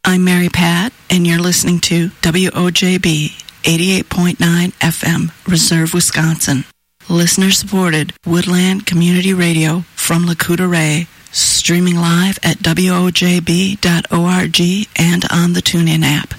I'm Mary Pat, and you're listening to WOJB 88.9 FM, Reserve, Wisconsin. Listener-supported Woodland Community Radio from Lakota Ray, streaming live at WOJB.org and on the TuneIn app.